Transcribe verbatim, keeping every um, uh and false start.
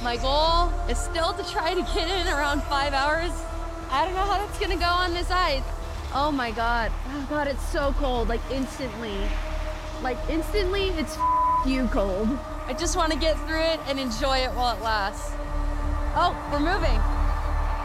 My goal is still to try to get in around five hours. I don't know how that's gonna go on this ice. Oh my God. Oh God, it's so cold, like instantly. Like instantly, it's you cold. I just want to get through it and enjoy it while it lasts. Oh, we're moving.